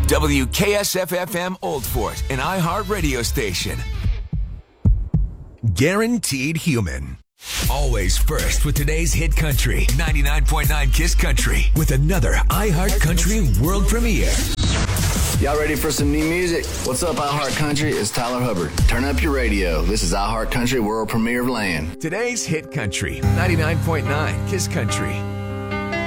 WKSF-FM Old Fort, an iHeart radio station. Guaranteed human. Always first with today's hit country. 99.9 KISS Country with another iHeart Country world premiere. Y'all ready for some new music? What's up, iHeart Country? It's Tyler Hubbard. Turn up your radio. This is iHeart Country world premiere of Land. Today's hit country. 99.9 KISS Country.